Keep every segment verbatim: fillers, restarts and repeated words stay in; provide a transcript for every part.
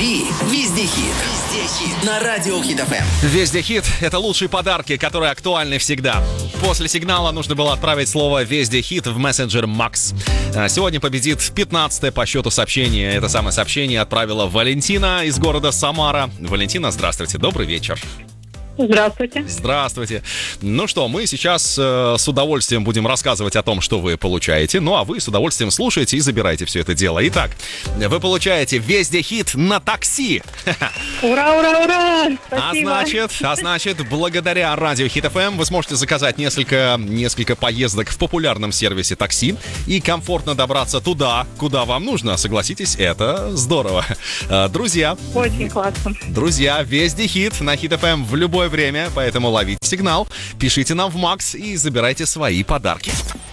Лови везде хит. Везде хит. На радио Хит эф эм. Везде хит — это лучшие подарки, которые актуальны всегда. После сигнала нужно было отправить слово «Везде хит» в мессенджер Макс. Сегодня победит пятнадцатое по счету сообщение. Это самое сообщение отправила Валентина из города Самара. Валентина, здравствуйте, добрый вечер. Здравствуйте. Здравствуйте. Ну что, мы сейчас э, с удовольствием будем рассказывать о том, что вы получаете. Ну а вы с удовольствием слушаете и забираете все это дело. Итак, вы получаете «Везде хит» на такси. Ура, ура, ура! А Спасибо. значит, а значит, благодаря радио Хит эф эм вы сможете заказать несколько, несколько поездок в популярном сервисе такси и комфортно добраться туда, куда вам нужно. Согласитесь, это здорово. Э, Друзья, Очень классно. Друзья, «Везде хит» на Хит эф эм в любое время, поэтому ловите сигнал, пишите нам в Макс и забирайте свои подарки.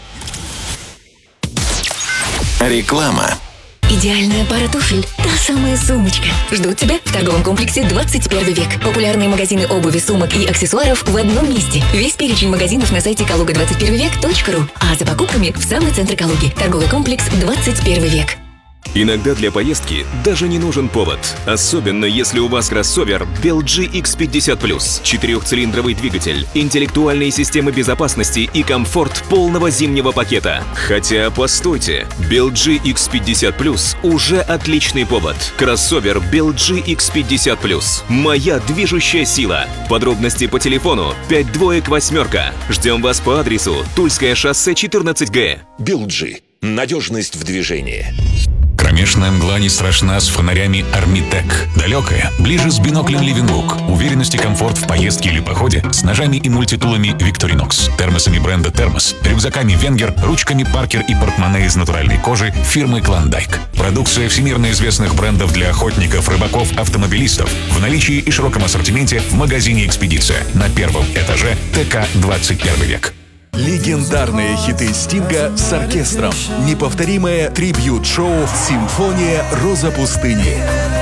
Реклама. Идеальная пара туфель. Та самая сумочка. Ждут тебя в торговом комплексе двадцать первый век. Популярные магазины обуви, сумок и аксессуаров в одном месте. Весь перечень магазинов на сайте калуга двадцать первый век точка ру. А за покупками в самый центр Калуги. Торговый комплекс двадцать первый век. Иногда для поездки даже не нужен повод. Особенно если у вас кроссовер би эл джи икс пятьдесят плюс. Четырехцилиндровый двигатель, интеллектуальные системы безопасности и комфорт полного зимнего пакета. Хотя, постойте, би эл джи икс пятьдесят плюс уже отличный повод. Кроссовер би эл джи икс пятьдесят плюс. Моя движущая сила. Подробности по телефону пять двоек восьмерка. Ждем вас по адресу Тульское шоссе четырнадцать гэ. би эл джи. Надежность в движении. Кромешная мгла не страшна с фонарями Армитек. Далекая, ближе с биноклем Living. Уверенность и комфорт в поездке или походе с ножами и мультитулами Victorinox, термосами бренда Термос, рюкзаками Венгер, ручками Паркер и портмоне из натуральной кожи фирмы Клондайк. Продукция всемирно известных брендов для охотников, рыбаков, автомобилистов в наличии и широком ассортименте в магазине «Экспедиция» на первом этаже ТК двадцать первый век. Легендарные хиты Стинга с оркестром. Неповторимое трибьют-шоу «Симфония Роза пустыни».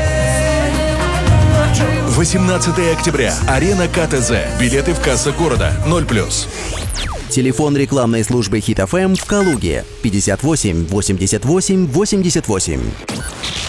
восемнадцатого октября. Арена ка тэ зэ. Билеты в кассах города. ноль плюс. Телефон рекламной службы Хит эф эм в Калуге. пятьдесят восемь восемьдесят восемь восемьдесят восемь.